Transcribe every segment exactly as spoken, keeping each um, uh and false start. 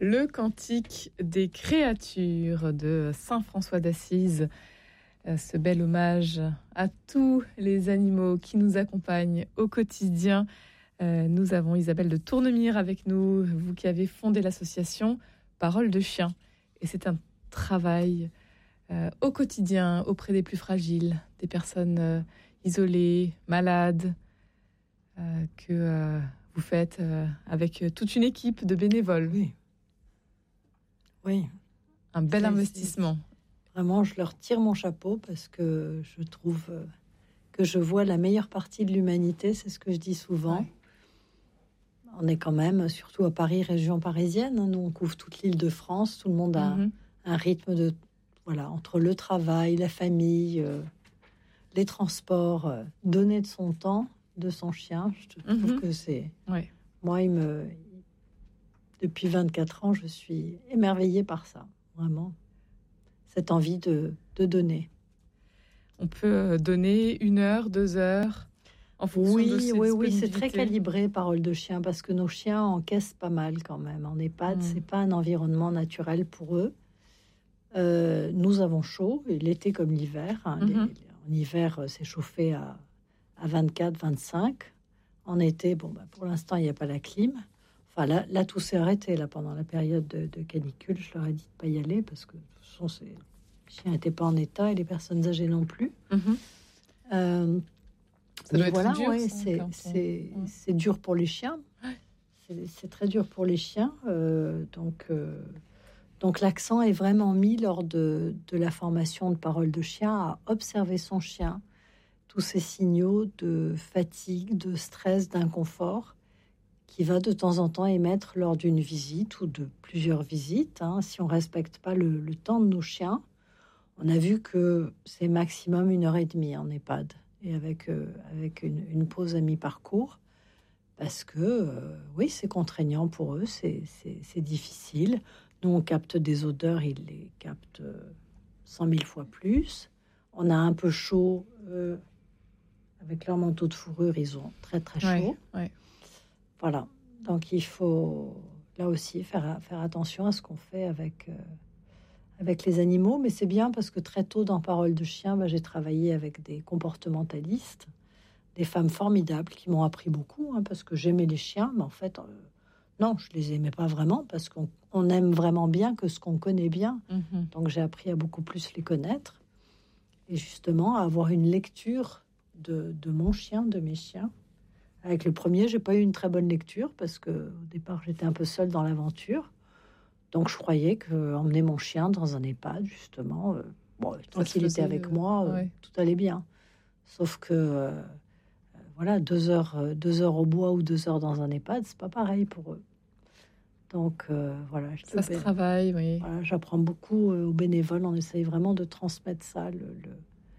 Le cantique des créatures de saint François d'Assise. Ce bel hommage à tous les animaux qui nous accompagnent au quotidien. Nous avons Isabelle de Tournemire avec nous, vous qui avez fondé l'association Parole de Chien. Et c'est un travail euh, au quotidien auprès des plus fragiles, des personnes euh, isolées, malades, euh, que euh, vous faites euh, avec toute une équipe de bénévoles. Oui. Oui. Un bel c'est, investissement. C'est... Vraiment, je leur tire mon chapeau parce que je trouve que je vois la meilleure partie de l'humanité, c'est ce que je dis souvent. Ouais. On est quand même, surtout à Paris, région parisienne, hein, nous on couvre toute l'île de France, tout le monde a mm-hmm. un rythme de, voilà, entre le travail, la famille, euh, les transports, euh, donner de son temps, de son chien, je trouve mm-hmm. que c'est... Ouais. Moi, il me... depuis vingt-quatre ans, je suis émerveillée par ça, vraiment. Cette envie de, de donner. On peut donner une heure, deux heures... Oui, oui, oui, c'est très calibré, Parole de Chien, parce que nos chiens encaissent pas mal quand même. En EHPAD, mmh. c'est pas un environnement naturel pour eux. Euh, nous avons chaud, et l'été comme l'hiver. Hein, mmh. les, les, en hiver, c'est chauffé à, à vingt-quatre, vingt-cinq. En été, bon, bah, pour l'instant, il n'y a pas la clim. Enfin, là, là, tout s'est arrêté là, pendant la période de, de canicule. Je leur ai dit de pas y aller, parce que de toute façon, c'est... les chiens n'étaient pas en état, et les personnes âgées non plus. Mmh. Euh, Ça doit être voilà, dur, ouais, ça, c'est, c'est, on... c'est dur pour les chiens. C'est, c'est très dur pour les chiens. Euh, donc, euh, donc, l'accent est vraiment mis lors de, de la formation de Parole de Chien à observer son chien, tous ces signaux de fatigue, de stress, d'inconfort qui va de temps en temps émettre lors d'une visite ou de plusieurs visites. Hein. Si on ne respecte pas le, le temps de nos chiens, on a vu que c'est maximum une heure et demie en EHPAD. Et avec, euh, avec une, une pause à mi-parcours, parce que, euh, oui, c'est contraignant pour eux, c'est, c'est, c'est difficile. Nous, on capte des odeurs, ils les captent cent mille fois plus. On a un peu chaud, euh, avec leur manteau de fourrure, ils ont très, très chaud. Ouais, ouais. Voilà, donc il faut, là aussi, faire, faire attention à ce qu'on fait avec... Euh, avec les animaux, mais c'est bien parce que très tôt dans Parole de Chien, bah, j'ai travaillé avec des comportementalistes, des femmes formidables qui m'ont appris beaucoup, hein, parce que j'aimais les chiens, mais en fait, euh, non, je les aimais pas vraiment, parce qu'on on aime vraiment bien que ce qu'on connaît bien. Mm-hmm. Donc j'ai appris à beaucoup plus les connaître, et justement à avoir une lecture de, de mon chien, de mes chiens. Avec le premier, j'ai pas eu une très bonne lecture, parce que au départ, j'étais un peu seule dans l'aventure. Donc, je croyais qu'emmener mon chien dans un EHPAD, justement, euh, bon, tant qu'il était avec euh, moi, euh, ouais. tout allait bien. Sauf que, euh, voilà, deux heures, euh, deux heures au bois ou deux heures dans un EHPAD, c'est pas pareil pour eux. Donc, euh, voilà. Je ça se bé- travaille, oui. Voilà, j'apprends beaucoup euh, aux bénévoles. On essaye vraiment de transmettre ça, le, le,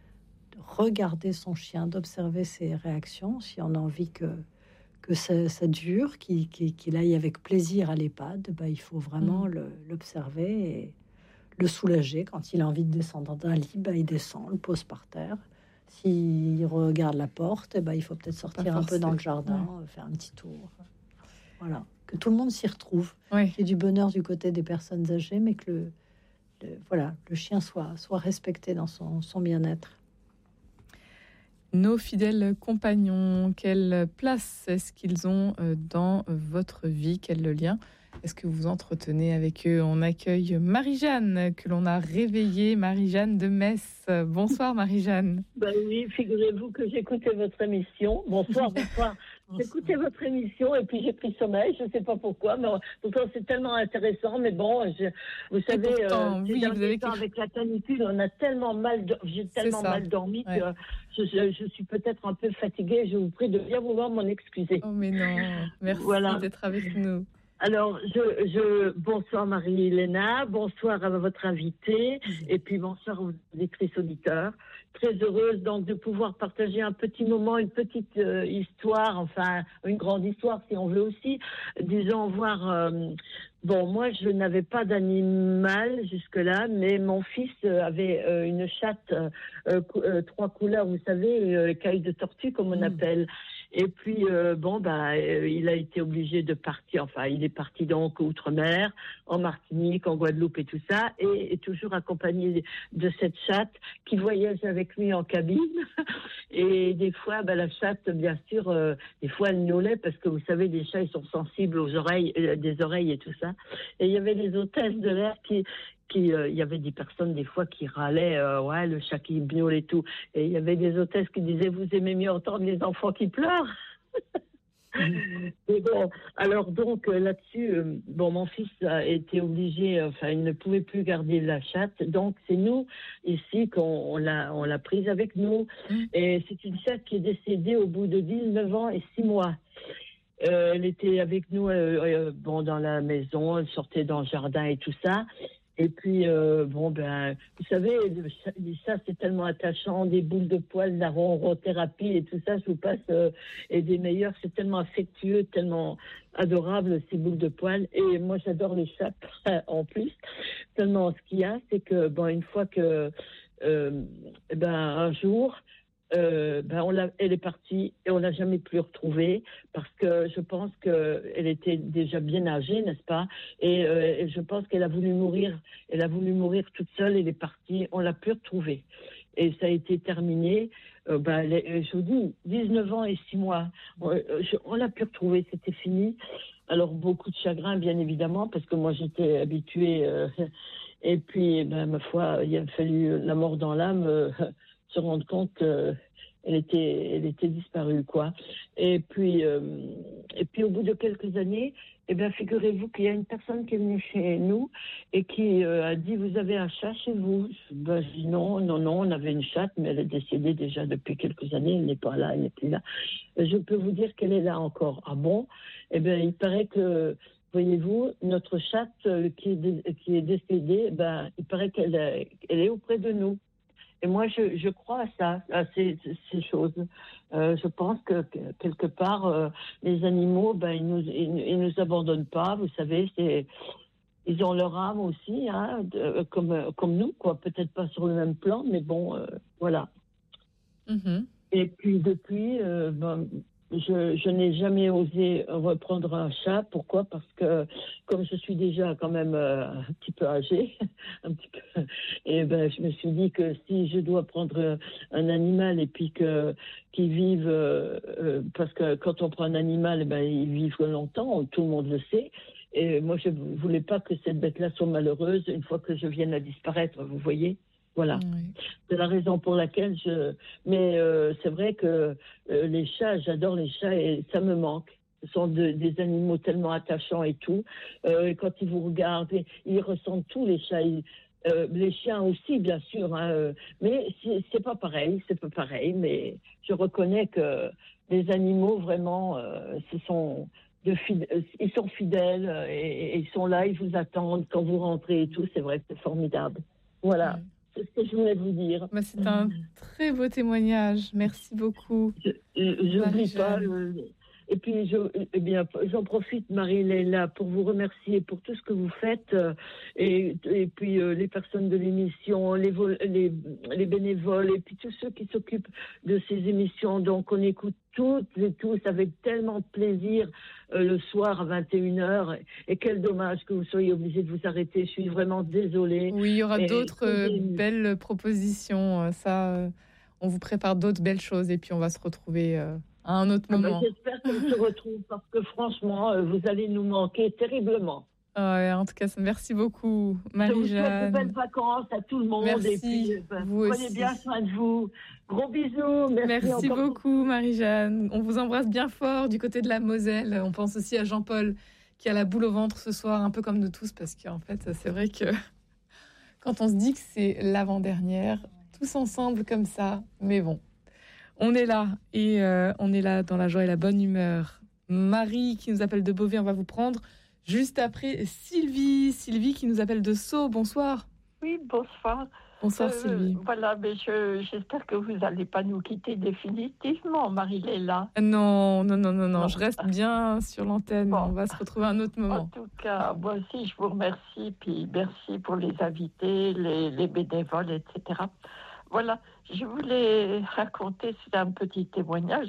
de regarder son chien, d'observer ses réactions, si on a envie que... que ça, ça dure, qu'il, qu'il, qu'il aille avec plaisir à l'EHPAD, bah, il faut vraiment mmh. le, l'observer et le soulager. Quand il a envie de descendre d'un lit, bah, il descend, le pose par terre. S'il regarde la porte, bah, il faut peut-être sortir un peu dans le jardin, ouais. faire un petit tour. Voilà, que tout le monde s'y retrouve. Oui. Qu'il y ait du bonheur du côté des personnes âgées, mais que le, le, voilà, le chien soit, soit respecté dans son, son bien-être. Nos fidèles compagnons, quelle place est-ce qu'ils ont dans votre vie? Quel lien est-ce que vous entretenez avec eux? On accueille Marie-Jeanne, que l'on a réveillée, Marie-Jeanne de Metz. Bonsoir Marie-Jeanne. Ben oui, figurez-vous que j'écoutais votre émission. Bonsoir, bonsoir. J'écoutais votre émission et puis j'ai pris sommeil, je ne sais pas pourquoi, mais pourtant c'est tellement intéressant. Mais bon, je, vous et savez, pourtant, euh, oui, vous avez temps, quelque... avec la canicule, on a tellement mal, do... j'ai tellement mal dormi ouais. que je, je, je suis peut-être un peu fatiguée. Je vous prie de bien vouloir m'en excuser. Oh mais non, merci voilà. d'être avec nous. Alors, je, je, bonsoir Marie-Léna, bonsoir à votre invitée, et puis bonsoir aux lectrices auditeurs. Très heureuse donc de pouvoir partager un petit moment, une petite euh, histoire, enfin une grande histoire si on veut aussi. Disons voir. Euh, bon, moi je n'avais pas d'animal jusque-là, mais mon fils avait euh, une chatte euh, euh, trois couleurs, vous savez, euh, caille de tortue comme on mmh. appelle. Et puis, euh, bon, bah, euh, il a été obligé de partir. Enfin, il est parti donc outre-mer, en Martinique, en Guadeloupe et tout ça, et, et toujours accompagné de cette chatte qui voyage avec lui en cabine. Et des fois, bah, la chatte, bien sûr, euh, des fois, elle miaulait parce que vous savez, les chats, ils sont sensibles aux oreilles, euh, des oreilles et tout ça. Et il y avait les hôtesses de l'air qui qui, euh, il y avait des personnes des fois qui râlaient, euh, ouais, le chat qui miaule et tout. Et il y avait des hôtesses qui disaient, vous aimez mieux entendre les enfants qui pleurent. Et bon, alors donc euh, là-dessus, euh, bon, mon fils a été obligé, euh, enfin, il ne pouvait plus garder la chatte, donc c'est nous ici qu'on on l'a, on l'a prise avec nous. Et c'est une chatte qui est décédée au bout de dix-neuf ans et six mois. Euh, elle était avec nous, euh, euh, bon, dans la maison, elle sortait dans le jardin et tout ça. Et puis, euh, bon, ben, vous savez, le chat- les chats, c'est tellement attachant, des boules de poils, la ronrothérapie et tout ça, je vous passe, euh, et des meilleurs, c'est tellement affectueux, tellement adorable, ces boules de poils. Et moi, j'adore les chats, en plus. Seulement, ce qu'il y a, c'est que, bon, une fois que, euh, ben, un jour, euh, ben on l'a, elle est partie et on l'a jamais plus retrouvée parce que je pense qu'elle était déjà bien âgée, n'est-ce pas? Et, euh, et je pense qu'elle a voulu mourir, elle a voulu mourir toute seule, elle est partie, on l'a plus retrouvée. Et ça a été terminé, euh, ben, les, je vous dis, dix-neuf ans et six mois, on, je, on l'a plus retrouvée, c'était fini. Alors beaucoup de chagrin, bien évidemment, parce que moi j'étais habituée, euh, et puis, ben, ma foi, il a fallu la mort dans l'âme, euh, se rendre compte qu'elle était, elle était disparue, quoi. Et puis, euh, et puis, au bout de quelques années, eh bien, figurez-vous qu'il y a une personne qui est venue chez nous et qui euh, a dit, vous avez un chat chez vous? Ben, je dis non, non, non, on avait une chatte, mais elle est décédée déjà depuis quelques années, elle n'est pas là, elle n'est plus là. Je peux vous dire qu'elle est là encore. Ah bon? Eh bien, il paraît que, voyez-vous, notre chatte euh, qui, est dé- qui est décédée, ben, il paraît qu'elle est, elle est auprès de nous. Et moi, je, je crois à ça, à ces, ces choses. Euh, je pense que, que quelque part, euh, les animaux, ben, ils nous, ils, ils nous abandonnent pas. Vous savez, c'est, ils ont leur âme aussi, hein, de, comme, comme nous, quoi. Peut-être pas sur le même plan, mais bon, euh, voilà. Mm-hmm. Et puis depuis, euh, ben, je, je n'ai jamais osé reprendre un chat. Pourquoi? Parce que comme je suis déjà quand même euh, un petit peu âgée, un petit peu, et ben je me suis dit que si je dois prendre un animal et puis que qu'ils vivent, euh, euh, parce que quand on prend un animal, ben ils vivent longtemps, tout le monde le sait. Et moi je voulais pas que cette bête-là soit malheureuse une fois que je vienne à disparaître. Vous voyez? Voilà. Oui. C'est la raison pour laquelle je... Mais euh, c'est vrai que euh, les chats, j'adore les chats et ça me manque. Ce sont de, des animaux tellement attachants et tout. Euh, et quand ils vous regardent, ils ressentent tout, les chats. Ils, euh, les chiens aussi, bien sûr. Hein, euh, mais c'est, c'est pas pareil, c'est pas pareil. Mais je reconnais que les animaux, vraiment, euh, ce sont... De fid- ils sont fidèles et, et ils sont là, ils vous attendent quand vous rentrez et tout. C'est vrai que c'est formidable. Voilà. Oui. C'est ce que je voulais vous dire. Bah, c'est un très beau témoignage. Merci beaucoup. Je n'oublie pas. Marie-Jeanne. euh, et puis, je, eh bien, j'en profite, Marie-Léla, pour vous remercier pour tout ce que vous faites. euh, et, et puis, euh, les personnes de l'émission, les, vol- les, les bénévoles, et puis tous ceux qui s'occupent de ces émissions. Donc, on écoute toutes et tous avec tellement de plaisir euh, le soir à vingt et une heures. Et quel dommage que vous soyez obligés de vous arrêter. Je suis vraiment désolée. Oui, il y aura Et- d'autres euh, et- belles propositions. euh, Ça, euh, on vous prépare d'autres belles choses et puis on va se retrouver euh, à un autre Ah ben, moment. j'espère qu'on se retrouve parce que franchement, euh, vous allez nous manquer terriblement. Ouais, en tout cas, merci beaucoup, Je vous souhaite de belles Marie-Jeanne. vacances à tout le monde. Merci, Et puis, euh, ben, vous prenez aussi. bien soin de vous. Gros bisous. Merci, Merci encore. beaucoup, Marie-Jeanne. On vous embrasse bien fort du côté de la Moselle. On pense aussi à Jean-Paul qui a la boule au ventre ce soir, un peu comme nous tous, parce qu'en fait, c'est vrai que quand on se dit que c'est l'avant-dernière, tous ensemble comme ça, mais bon, on est là et euh, on est là dans la joie et la bonne humeur. Marie qui nous appelle de Beauvais, on va vous prendre juste après Sylvie. Sylvie qui nous appelle de Sceaux. Bonsoir. Oui, bonsoir. Bonsoir Euh, Sylvie. Voilà, mais je, j'espère que vous n'allez pas nous quitter définitivement, Marie-Léla. Non, non, non, non, non, Non. je reste bien sur l'antenne. Bon. On va se retrouver à un autre En moment. tout cas, moi aussi, je vous remercie, puis merci pour les invités, les, les bénévoles, et cetera. Voilà, je voulais raconter, c'est un petit témoignage.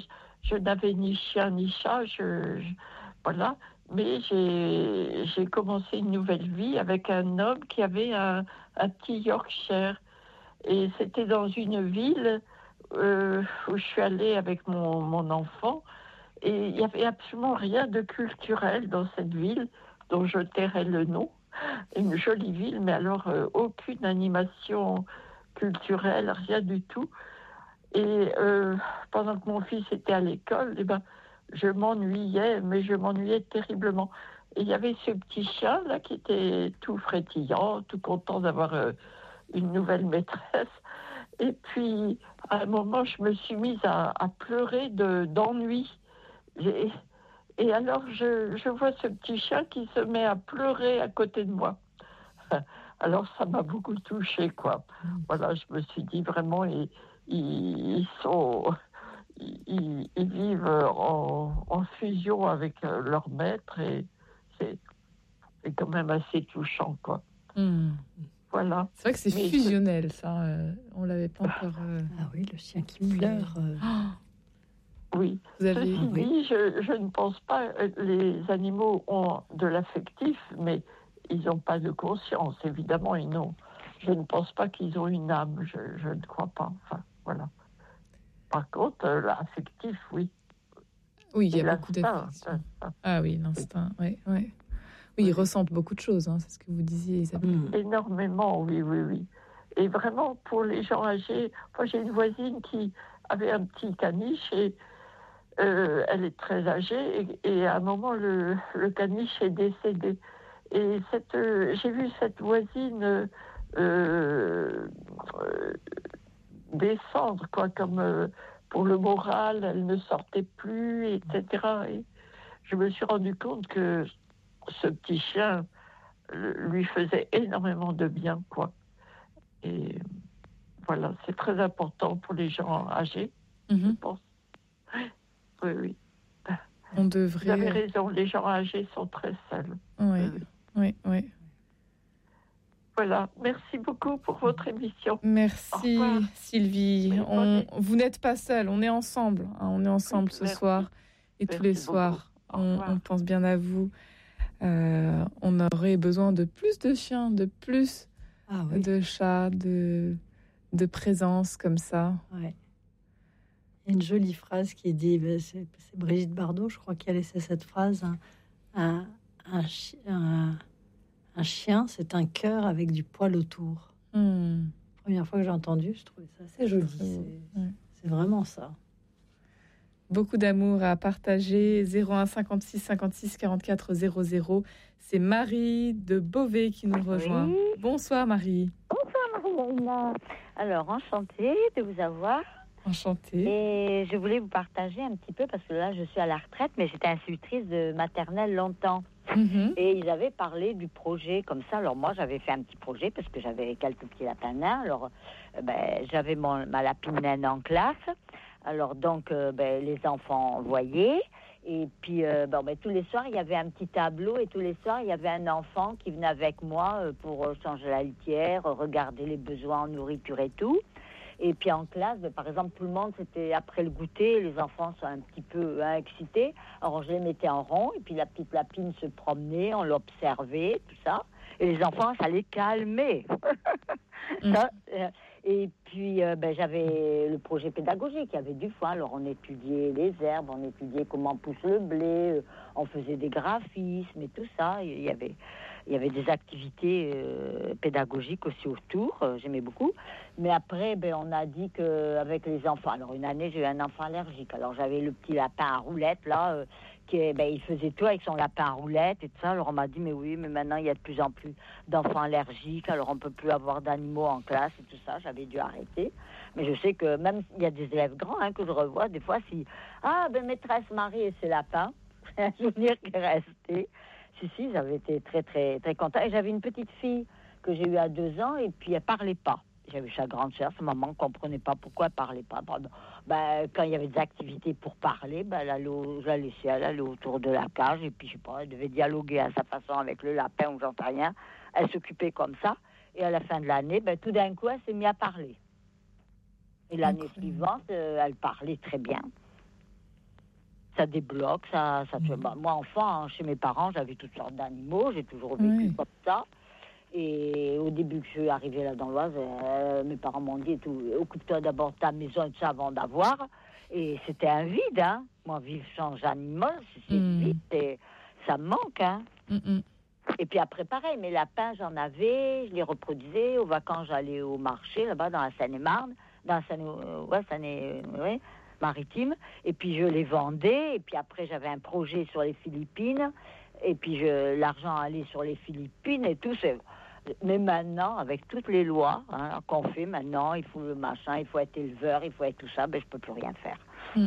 je n'avais ni chien ni chat, je, je- voilà. Mais j'ai, j'ai commencé une nouvelle vie avec un homme qui avait un, un petit Yorkshire. Et c'était dans une ville euh, où je suis allée avec mon, mon enfant. Et il n'y avait absolument rien de culturel dans cette ville, dont je tairai le nom. Une jolie ville, mais alors euh, aucune animation culturelle, rien du tout. Et euh, pendant que mon fils était à l'école, eh ben, je m'ennuyais, mais je m'ennuyais terriblement. Et il y avait ce petit chien là qui était tout frétillant, tout content d'avoir euh, une nouvelle maîtresse. Et puis, à un moment, je me suis mise à, à pleurer de, d'ennui. Et, et alors, je, je vois ce petit chien qui se met à pleurer à côté de moi. Alors, ça m'a beaucoup touchée, quoi. Voilà, je me suis dit vraiment, ils, ils, ils sont, ils, ils vivent en, en fusion avec leur maître et c'est, c'est quand même assez touchant, quoi. Hmm. Voilà. C'est vrai que c'est Mais fusionnel, ça. euh, on l'avait pas encore. euh, Ah oui, le chien qui pleure. euh, Oh, Oui. vous avez. Ceci Oui. dit, je, je ne pense pas euh, les animaux ont de l'affectif, mais ils n'ont pas de conscience. Évidemment, ils n'ont. Je ne pense pas qu'ils ont une âme. Je, je ne crois pas. Enfin, voilà. Par contre, euh, l'affectif, oui. Oui, il y Et a beaucoup l'instinct, d'affection. ça, Ah oui, l'instinct. Ouais, ouais. Oui, Oui. ils ressentent beaucoup de choses. Hein, c'est ce que vous disiez, Isabelle. hmm. énormément, oui, oui, oui. Et vraiment, pour les gens âgés, moi j'ai une voisine qui avait un petit caniche et euh, elle est très âgée et, et à un moment le, le caniche est décédé. Et cette, euh, j'ai vu cette voisine euh, euh, descendre, quoi, comme euh, pour le moral, elle ne sortait plus, et cetera. Et je me suis rendu compte que ce petit chien euh, lui faisait énormément de bien, quoi. Et voilà, c'est très important pour les gens âgés, je Mhm. pense. Oui, oui. On Vous avez devrait. raison, les gens âgés sont très seuls. Oui, Oui. oui, oui. Voilà, merci beaucoup pour votre émission. Au Merci revoir. Sylvie. Oui, On, bonne- vous n'êtes pas seul, on est ensemble. hein, on est ensemble Oui, ce merci. soir et tous les Merci beaucoup. soirs. Au On, revoir. on pense bien à vous. Euh, on aurait besoin de plus de chiens, de plus Ah oui. de chats, de, de présence comme ça. Ouais. Il y a une jolie phrase qui dit, ben, c'est, c'est Brigitte Bardot, je crois, qui a laissé cette phrase. hein, Un, un, chi- un- un chien, c'est un cœur avec du poil autour. Hmm. Première fois que j'ai entendu, je trouvais ça assez joli. Très beau, C'est, ouais. c'est vraiment ça. Beaucoup d'amour à partager. zéro un cinquante-six cinquante-six quarante-quatre zéro zéro. C'est Marie de Beauvais qui nous rejoint. Oui. Bonsoir Marie. Marie-Léna. Alors, enchantée de vous avoir. Enchantée. Et je voulais vous partager un petit peu, parce que là, je suis à la retraite, mais j'étais institutrice de maternelle longtemps. Mhm. Et ils avaient parlé du projet comme ça. Alors moi, j'avais fait un petit projet parce que j'avais quelques petits lapins nains. Alors, euh, ben, j'avais mon, ma lapine naine en classe. Alors donc, euh, ben, les enfants voyaient. Et puis, euh, bon, ben, tous les soirs, il y avait un petit tableau. Et tous les soirs, il y avait un enfant qui venait avec moi euh, pour euh, changer la litière, euh, regarder les besoins en nourriture et tout. Et puis en classe, ben, par exemple, tout le monde, c'était après le goûter, les enfants sont un petit peu hein, excités. Alors je les mettais en rond, et puis la petite lapine se promenait, on l'observait, tout ça. Et les enfants, ça les calmait. Ça, euh, et puis euh, ben, j'avais le projet pédagogique, il y avait du foin. Alors on étudiait les herbes, on étudiait comment pousse le blé, euh, on faisait des graphismes et tout ça. Il y avait... Il y avait des activités euh, pédagogiques aussi autour, euh, j'aimais beaucoup. Mais après, ben, on a dit qu'avec les enfants... Alors, une année, j'ai eu un enfant allergique. Alors, j'avais le petit lapin à roulettes, là, euh, qui, ben, il faisait tout avec son lapin à roulettes et tout ça. Alors, on m'a dit, mais oui, mais maintenant, il y a de plus en plus d'enfants allergiques. Alors, on ne peut plus avoir d'animaux en classe et tout ça. J'avais dû arrêter. Mais je sais que même il y a des élèves grands hein, que je revois, des fois, si... Ah, ben, maîtresse Marie et ses lapins, c'est un souvenir qui est resté. Si, si, j'avais été très, très, très content. Et j'avais une petite fille que j'ai eue à deux ans, et puis elle parlait pas. J'avais sa grande sœur, sa maman ne comprenait pas pourquoi elle parlait pas. Ben, quand il y avait des activités pour parler, ben, elle allait, je la laissais, elle allait autour de la cage, et puis je sais pas, elle devait dialoguer à sa façon avec le lapin ou j'en sais rien. Elle s'occupait comme ça, et à la fin de l'année, ben, tout d'un coup, elle s'est mise à parler. Et l'année Incroyable. suivante, euh, elle parlait très bien. ça débloque, ça, ça te... bah, moi, enfant, hein, chez mes parents, j'avais toutes sortes d'animaux, j'ai toujours vécu Oui. comme ça. Et au début que je suis arrivée là dans l'Oise, euh, mes parents m'ont dit, tout, occupe-toi d'abord de ta maison et de ça avant d'avoir. Et c'était un vide, hein. Moi, vivre sans animal, c'est Mm. vide, et ça me manque, hein. Mm, mm. Et puis après, pareil, mes lapins, j'en avais, je les reproduisais. Aux vacances, j'allais au marché, là-bas, dans la Seine-et-Marne, dans la Seine, euh, ouais, Seine, ouais, maritime. Et puis, je les vendais. Et puis après, j'avais un projet sur les Philippines. Et puis, je, l'argent allait sur les Philippines et tout. C'est... Mais maintenant, avec toutes les lois hein, qu'on fait maintenant, il faut le machin, il faut être éleveur, il faut être tout ça, ben, je peux plus rien faire. Mm.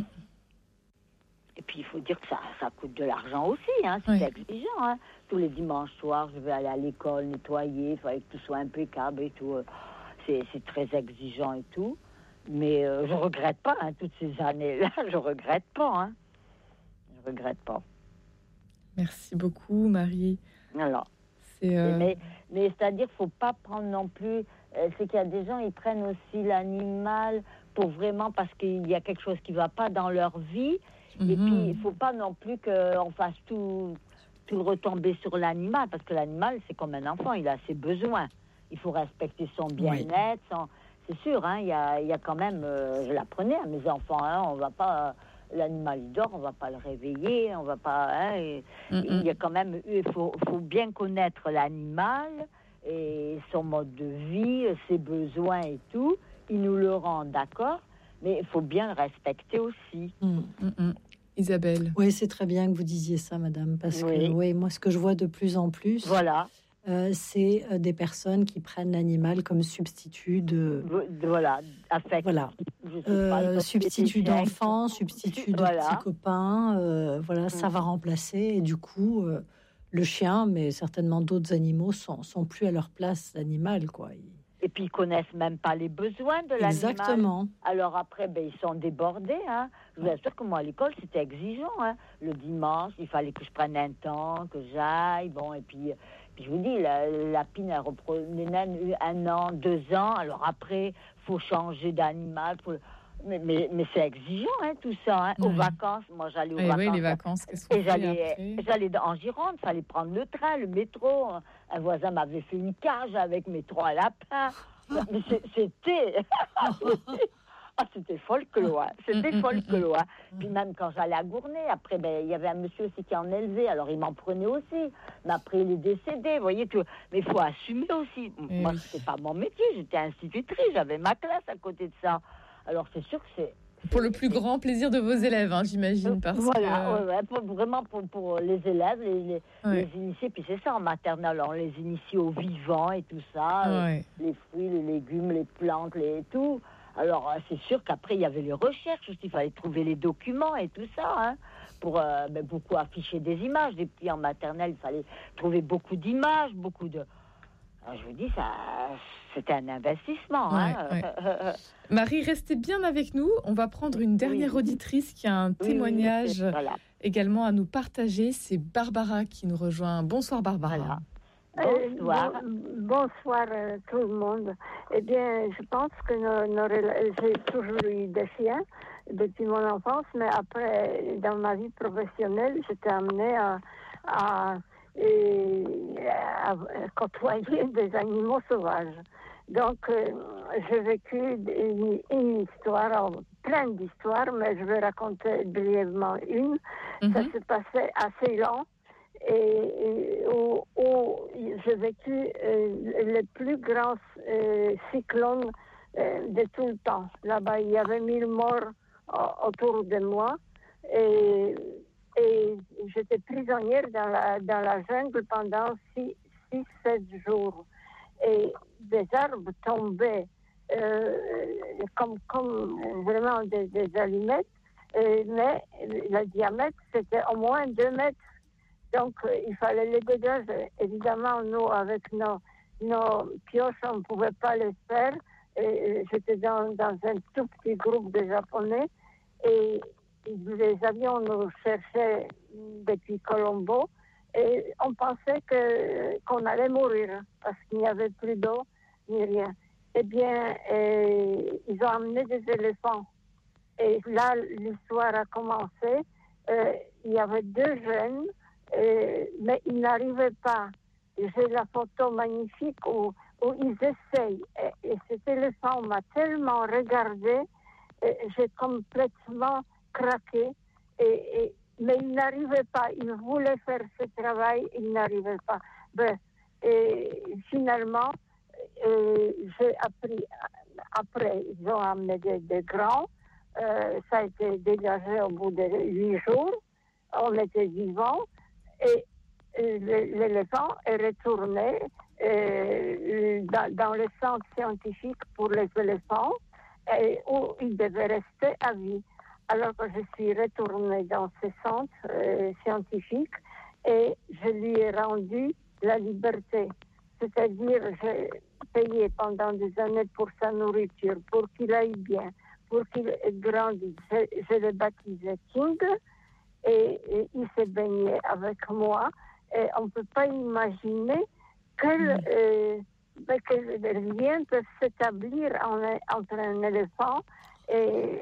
Et puis, il faut dire que ça, ça coûte de l'argent aussi, hein, c'est Oui. exigeant. Hein. Tous les dimanches soirs, je vais aller à l'école, nettoyer, il fallait que tout soit impeccable et tout. C'est, c'est très exigeant et tout. Mais euh, je regrette pas, hein, toutes ces années-là, je regrette pas. Hein. Je regrette pas. Merci beaucoup, Marie. Alors, C'est, euh, mais, mais c'est-à-dire, faut pas prendre non plus... euh, c'est qu'il y a des gens, ils prennent aussi l'animal pour vraiment... Parce qu'il y a quelque chose qui va pas dans leur vie. mhm. Et puis, il faut pas non plus qu'on fasse tout, tout retomber sur l'animal, parce que l'animal, c'est comme un enfant, il a ses besoins. Il faut respecter son bien-être. Son... C'est sûr, hein, il y a, il y a quand même... Euh, je l'apprenais à mes enfants, hein, on va pas... L'animal, il dort, on va pas le réveiller, on va pas... Hein, et, Mm, il mm. y a quand même... Il faut, faut bien connaître l'animal et son mode de vie, ses besoins et tout. Il nous le rend, d'accord, mais il faut bien le respecter aussi. Mm. Mm, mm. Isabelle. Oui, c'est très bien que vous disiez ça, madame, parce Oui. que oui, moi, ce que je vois de plus en plus, Voilà, euh, c'est euh, des personnes qui prennent l'animal comme substitut de, Vo- voilà, affect. voilà, Je sais euh, pas, le substitut côté d'enfant, sexe. substitut de Voilà. petits copains, euh, voilà, ça Mm. va remplacer, et du coup, euh, le chien, mais certainement d'autres animaux, sont, sont plus à leur place d'animal, quoi. Ils- Et puis ils connaissent même pas les besoins de l'animal. Exactement. Alors après, ben, ils sont débordés. Hein. Je vous assure que moi, à l'école, c'était exigeant. Hein. Le dimanche, il fallait que je prenne un temps, que j'aille. Bon, et puis, puis je vous dis, la, la pine, elle reprend les naines, un an, deux ans. Alors après, faut changer d'animal. Faut... Mais, mais, mais c'est exigeant, hein, tout ça. Hein. Aux Oui. vacances, moi, j'allais aux Eh vacances. oui, les vacances, qu'est-ce qu'on Et fait j'allais, après j'allais dans- en Gironde, il fallait prendre le train, le métro. Un voisin m'avait fait une cage avec mes trois lapins. Mais c'est- c'était... Ah, c'était folklore, c'était folklore. Puis même quand j'allais à Gournay, après, ben, il y avait un monsieur aussi qui en élevait, alors il m'en prenait aussi. Mais après, il est décédé, vous voyez, tout. Mais il faut assumer aussi. Eh Moi, oui. c'était pas mon métier, j'étais institutrice, j'avais ma classe à côté de ça. Alors, c'est sûr que c'est... Pour le plus grand plaisir de vos élèves, hein, j'imagine, parce Voilà, que... ouais, ouais, pour- vraiment pour, pour les élèves, les, les, Ouais. les initiés. Puis c'est ça, en maternelle, on les initie au vivant et tout ça. euh, Ouais. Les fruits, les légumes, les plantes, les tout. Alors, euh, c'est sûr qu'après, il y avait les recherches aussi. Il fallait trouver les documents et tout ça, hein, pour euh, ben, beaucoup afficher des images. Des petits en maternelle, il fallait trouver beaucoup d'images, beaucoup de... Euh, Je vous dis, ça, c'était un investissement. Ouais, hein. ouais. Marie, restez bien avec nous. On va prendre une dernière Oui. auditrice qui a un Oui, oui, témoignage c'est- voilà. également à nous partager. C'est Barbara qui nous rejoint. Bonsoir Barbara. Voilà. Euh, Bonsoir. bon- bonsoir euh, tout le monde. Eh bien, je pense que nos, nos rela- j'ai toujours eu des chiens depuis mon enfance, mais après, dans ma vie professionnelle, j'étais amenée à, à, et à côtoyer des animaux sauvages. Donc, euh, j'ai vécu une, une histoire, alors, plein d'histoires, mais je vais raconter brièvement une. Mhm. Ça se passait assez lent. Et, et où, où j'ai vécu euh, le plus grand euh, cyclone euh, de tout le temps. Là-bas, il y avait mille morts euh, autour de moi. Et, et j'étais prisonnière dans la, dans la jungle pendant six, six, sept jours. Et des arbres tombaient euh, comme, comme vraiment des, des allumettes, euh, mais le diamètre, c'était au moins deux mètres. Donc, euh, il fallait les dégager. Évidemment, nous, avec nos, nos pioches, on ne pouvait pas les faire. Et j'étais dans, dans un tout petit groupe de Japonais et les avions nous cherchaient depuis Colombo et on pensait que, qu'on allait mourir parce qu'il n'y avait plus d'eau ni rien. Eh bien, euh, ils ont amené des éléphants. Et là, l'histoire a commencé. euh, il y avait deux jeunes, euh, mais ils n'arrivaient pas. J'ai la photo magnifique où, où ils essayent. Et, et cet éléphant m'a tellement regardé, et j'ai complètement craqué. Et, et, mais ils n'arrivaient pas. Ils voulaient faire ce travail, ils n'arrivaient pas. Bref, et finalement, et j'ai appris. Après, ils ont amené des, des grands. Euh, ça a été dégagé au bout de huit jours. On était vivants. Et l'éléphant est retourné euh, dans, dans le centre scientifique pour les éléphants et où il devait rester à vie. Alors que je suis retournée dans ce centre euh, scientifique et je lui ai rendu la liberté. C'est-à-dire, j'ai payé pendant des années pour sa nourriture, pour qu'il aille bien, pour qu'il grandisse. Je, je l'ai baptisé King et, et il s'est baigné avec moi. Et on ne peut pas imaginer quel, euh, quel lien peut s'établir en, entre un éléphant et,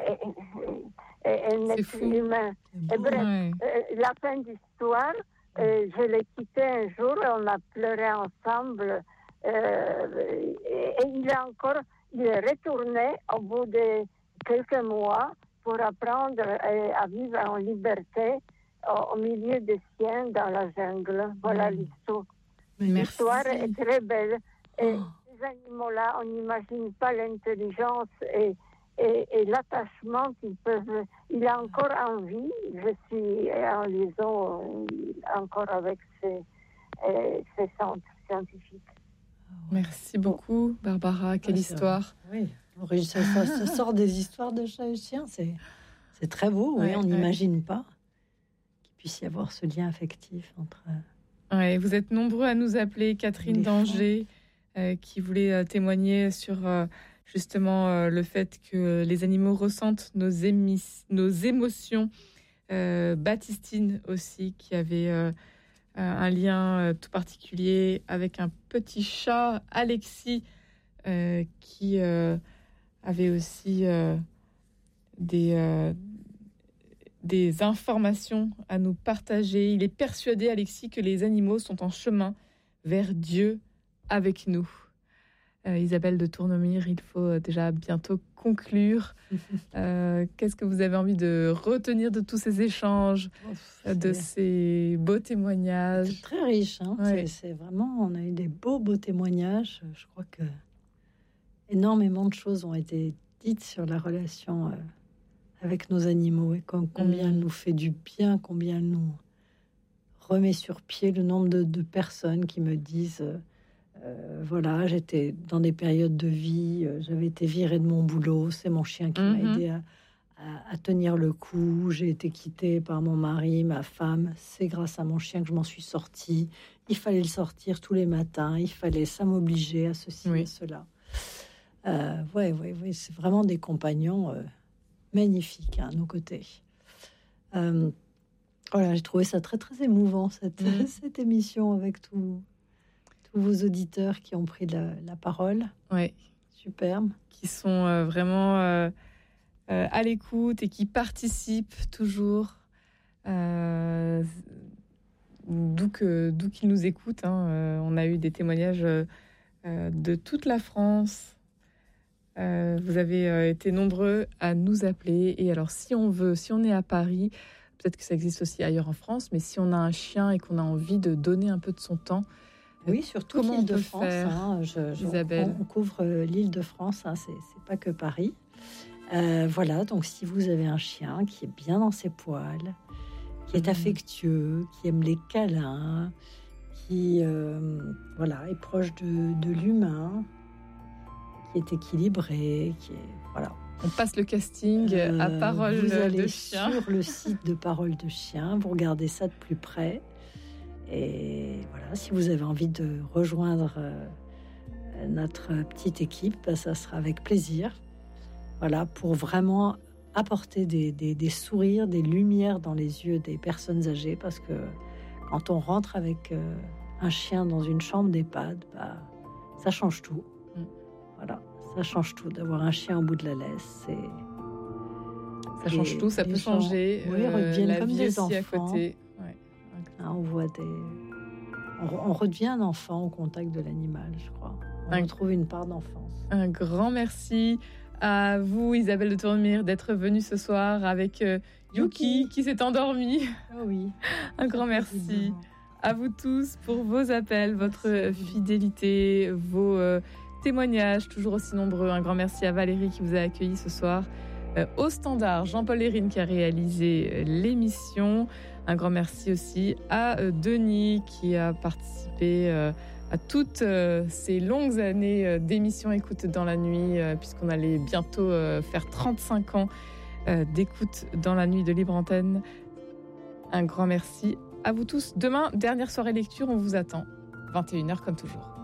et, et un être humain. Et bref, ouais. euh, la fin d'histoire, euh, je l'ai quitté un jour et on a pleuré ensemble. Euh, et, et il est encore, il est retourné au bout de quelques mois pour apprendre à, à vivre en liberté au milieu des siens dans la jungle. Voilà mmh. l'histoire. L'histoire est très belle. Et oh. ces animaux-là, on n'imagine pas l'intelligence et, et, et l'attachement qu'ils peuvent. Il a encore envie. Je suis en liaison encore avec ces, ces centres scientifiques. Merci beaucoup, Barbara. Quelle ah, histoire. Oui, ça, ça, ça sort des histoires de chats et chiens. C'est, c'est très beau. Ouais, oui, on n'imagine ouais. pas puisse y avoir ce lien affectif entre... Ouais, vous êtes nombreux à nous appeler. Catherine d'Angers, euh, qui voulait euh, témoigner sur euh, justement euh, le fait que les animaux ressentent nos, émis- nos émotions. Euh, Baptistine aussi, qui avait euh, un lien euh, tout particulier avec un petit chat, Alexis, euh, qui euh, avait aussi euh, des... Euh, des informations à nous partager. Il est persuadé, Alexis, que les animaux sont en chemin vers Dieu avec nous. Euh, Isabelle de Tournemire, il faut déjà bientôt conclure. Euh, qu'est-ce que vous avez envie de retenir de tous ces échanges, oh, de ces beaux témoignages? C'est très riche. Hein ouais. c'est, c'est vraiment, on a eu des beaux, beaux témoignages. Je crois que énormément de choses ont été dites sur la relation... Euh, avec nos animaux et combien mmh. elle nous fait du bien, combien elle nous remet sur pied. Le nombre de, de personnes qui me disent euh, voilà, j'étais dans des périodes de vie, euh, j'avais été virée de mon boulot, c'est mon chien qui mmh. m'a aidé à, à, à tenir le coup, j'ai été quittée par mon mari, ma femme, c'est grâce à mon chien que je m'en suis sortie. Il fallait le sortir tous les matins, il fallait ça m'obliger à ceci oui. et cela. Euh, ouais, ouais, ouais, c'est vraiment des compagnons euh, magnifique hein, à nos côtés. Euh, voilà, j'ai trouvé ça très très émouvant cette, mmh. cette émission avec tous tous vos auditeurs qui ont pris la, la parole. Ouais, superbe. Qui sont euh, vraiment euh, euh, à l'écoute et qui participent toujours. Euh, d'où que d'où qu'ils nous écoutent. Hein. Euh, on a eu des témoignages euh, de toute la France. Euh, vous avez euh, été nombreux à nous appeler. Et alors, si on veut, si on est à Paris, peut-être que ça existe aussi ailleurs en France, mais si on a un chien et qu'on a envie de donner un peu de son temps, oui, surtout l'île de France. Hein, je, je, Isabelle, on, on couvre l'île de France. Hein, c'est, c'est pas que Paris. Euh, voilà. Donc, si vous avez un chien qui est bien dans ses poils, qui est mmh. affectueux, qui aime les câlins, qui euh, voilà est proche de, de l'humain, qui est équilibré, qui est voilà. On passe le casting euh, à Parole vous allez de Chien sur le site de Parole de Chien, vous regardez ça de plus près et voilà. Si vous avez envie de rejoindre euh, notre petite équipe, bah, ça sera avec plaisir. Voilà, pour vraiment apporter des, des, des sourires, des lumières dans les yeux des personnes âgées, parce que quand on rentre avec euh, un chien dans une chambre d'EHPAD, bah, ça change tout. Voilà, ça change tout d'avoir un chien au bout de la laisse. C'est, Ça change les, tout, ça les peut gens, changer. Oui, euh, redeviennent la comme vie des aussi à enfants. côté. Ouais. Hein, on voit des, on, on redevient un enfant au contact de l'animal, je crois. On Un- retrouve une part d'enfance. Un grand merci à vous, Isabelle de Tournemire, d'être venue ce soir avec euh, Yuki, Yuki. qui s'est endormi. Ah oui. Un grand merci à vous tous pour vos appels, votre fidélité, vos euh, témoignages, toujours aussi nombreux. Un grand merci à Valérie qui vous a accueilli ce soir. Euh, au standard, Jean-Paul Hérine qui a réalisé euh, l'émission. Un grand merci aussi à euh, Denis qui a participé euh, à toutes euh, ces longues années euh, d'émission Écoute dans la nuit, euh, puisqu'on allait bientôt euh, faire trente-cinq ans euh, d'écoute dans la nuit de Libre Antenne. Un grand merci à vous tous. Demain, dernière soirée lecture, on vous attend. vingt et une heures comme toujours.